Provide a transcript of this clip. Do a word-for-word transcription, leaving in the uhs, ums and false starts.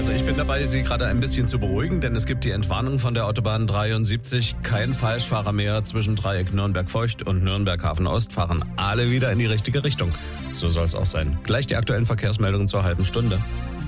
Also ich bin dabei, Sie gerade ein bisschen zu beruhigen, denn es gibt die Entwarnung von der Autobahn dreiundsiebzig. Kein Falschfahrer mehr. Zwischen Dreieck Nürnberg-Feucht und Nürnberg-Hafen-Ost fahren alle wieder in die richtige Richtung. So soll es auch sein. Gleich die aktuellen Verkehrsmeldungen zur halben Stunde.